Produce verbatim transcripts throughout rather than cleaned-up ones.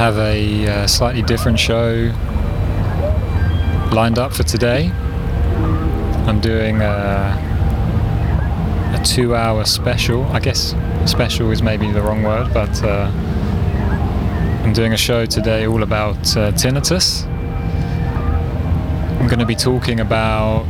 have a uh, slightly different show lined up for today. I'm doing a, a two-hour special. I guess special is maybe the wrong word, but uh, I'm doing a show today all about uh, tinnitus. I'm going to be talking about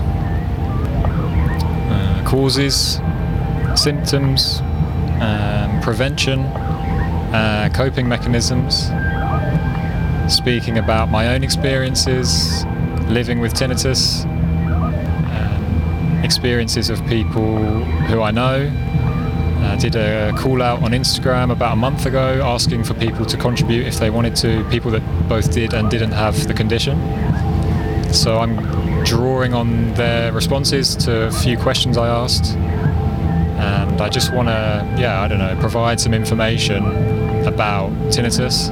uh, causes, symptoms, um, prevention, uh, coping mechanisms, speaking about my own experiences living with tinnitus, um, experiences of people who I know. I did a call out on Instagram about a month ago asking for people to contribute if they wanted to, people that both did and didn't have the condition. So I'm drawing on their responses to a few questions I asked, and I just want to, yeah, I don't know, provide some information about tinnitus,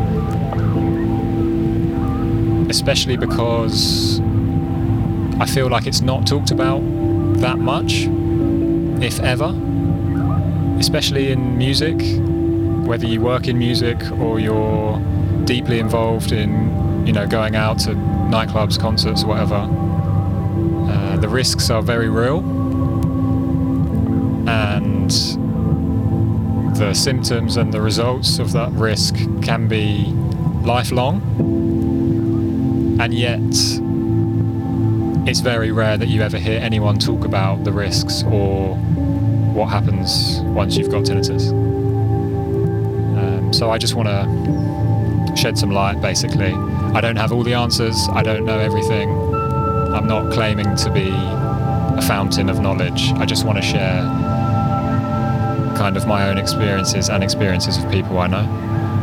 especially because I feel like it's not talked about that much, if ever, especially in music, whether you work in music or you're deeply involved in, you know, going out to nightclubs, concerts, whatever. Uh, the risks are very real, and the symptoms and the results of that risk can be lifelong, and yet it's very rare that you ever hear anyone talk about the risks or what happens once you've got tinnitus. Um, so I just want to shed some light, basically. I don't have all the answers, I don't know everything. I'm not claiming to be a fountain of knowledge. I just want to share kind of my own experiences and experiences of people I know.